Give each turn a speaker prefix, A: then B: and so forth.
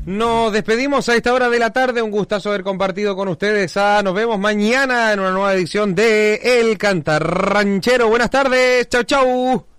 A: Nos despedimos a esta hora de la tarde. Un gustazo haber compartido con ustedes. Nos vemos mañana en una nueva edición de El Cantarranchero. Buenas tardes. Chau, chau.